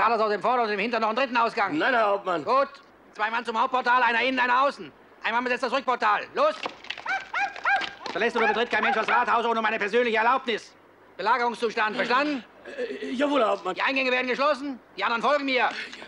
Vaters aus dem Vorder- und im Hintern noch einen dritten Ausgang. Nein, Herr Hauptmann. Gut. 2 Mann zum Hauptportal, einer innen, einer außen. Ein Mann besetzt das Rückportal. Los! Verlässt oder betritt kein Mensch das Rathaus ohne meine persönliche Erlaubnis. Belagerungszustand, verstanden? Jawohl, Herr Hauptmann. Die Eingänge werden geschlossen, die anderen folgen mir.